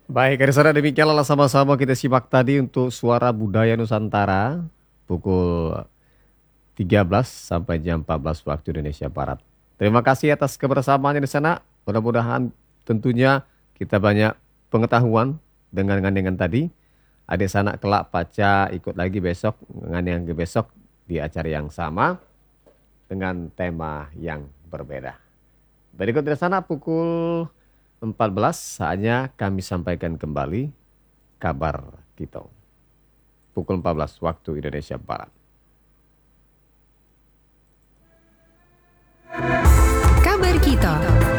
Baik, dari demikianlah sama-sama kita simak tadi untuk Suara Budaya Nusantara pukul 13 sampai jam 14 waktu Indonesia Barat. Terima kasih atas kebersamaannya di sana. Mudah-mudahan tentunya kita banyak pengetahuan dengan gandengan tadi. Adik sanak kelak Paca ikut lagi besok, ngandeng ke besok di acara yang sama dengan tema yang berbeda. Berikut dari sana pukul 14 saatnya kami sampaikan kembali kabar kita. Pukul 14 waktu Indonesia Barat. Kabar kita.